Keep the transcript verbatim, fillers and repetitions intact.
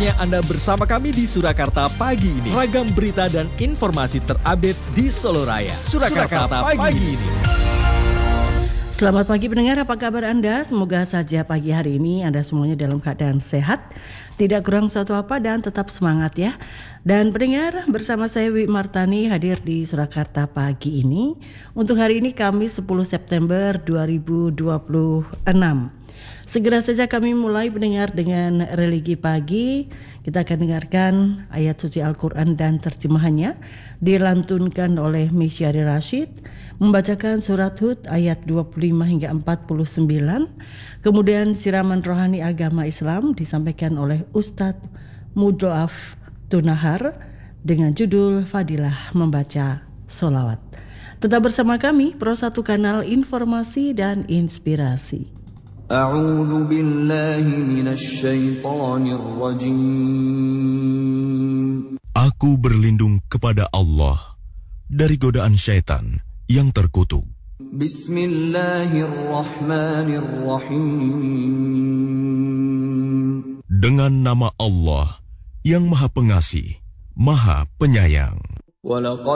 Saatnya Anda bersama kami di Surakarta pagi ini. Ragam berita dan informasi terupdate di Solo Raya. Surakarta, Surakarta pagi, pagi ini. Selamat pagi pendengar, apa kabar Anda? Semoga saja pagi hari ini Anda semuanya dalam keadaan sehat, tidak kurang suatu apa dan tetap semangat ya. Dan pendengar, bersama saya Wi Martani hadir di Surakarta pagi ini untuk hari ini Kamis sepuluh September dua ribu dua puluh enam. Segera saja kami mulai pendengar dengan religi pagi. Kita akan dengarkan ayat suci Al-Quran dan terjemahannya dilantunkan oleh Misyari Rashid, membacakan surat Hud ayat dua puluh lima hingga empat puluh sembilan. Kemudian siraman rohani agama Islam disampaikan oleh Ustadz Mudoaf Tunahar dengan judul Fadilah Membaca Solawat. Tetap bersama kami, Pro satu Kanal Informasi dan Inspirasi. A'udzu billahi minasy syaithanir rajim. Aku berlindung kepada Allah dari godaan syaitan yang terkutuk. Bismillahirrahmanirrahim. Dengan nama Allah yang Maha Pengasih, Maha Penyayang.